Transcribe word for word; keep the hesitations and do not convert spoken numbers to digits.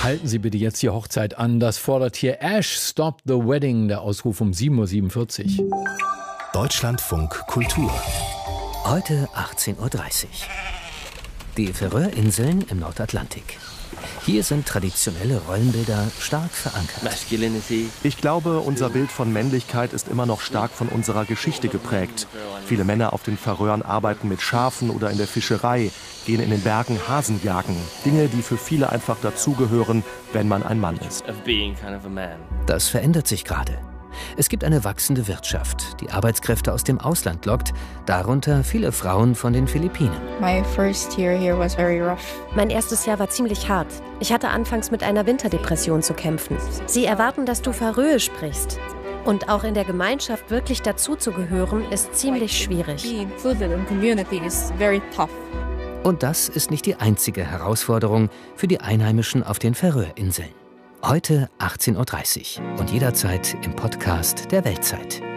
Halten Sie bitte jetzt die Hochzeit an. Das fordert hier Ash, Stop the Wedding, der Ausruf um sieben Uhr siebenundvierzig. Deutschlandfunk Kultur. Heute achtzehn Uhr dreißig. Die Färöerinseln im Nordatlantik. Hier sind traditionelle Rollenbilder stark verankert. Ich glaube, unser Bild von Männlichkeit ist immer noch stark von unserer Geschichte geprägt. Viele Männer auf den Färöern arbeiten mit Schafen oder in der Fischerei, gehen in den Bergen Hasen jagen. Dinge, die für viele einfach dazugehören, wenn man ein Mann ist. Das verändert sich gerade. Es gibt eine wachsende Wirtschaft, die Arbeitskräfte aus dem Ausland lockt, darunter viele Frauen von den Philippinen. My first year here was very rough. Mein erstes Jahr war ziemlich hart. Ich hatte anfangs mit einer Winterdepression zu kämpfen. Sie erwarten, dass du Färöisch sprichst. Und auch in der Gemeinschaft wirklich dazuzugehören, ist ziemlich schwierig. Being included in community is very tough. Und das ist nicht die einzige Herausforderung für die Einheimischen auf den Färöerinseln. Heute achtzehn Uhr dreißig und jederzeit im Podcast der Weltzeit.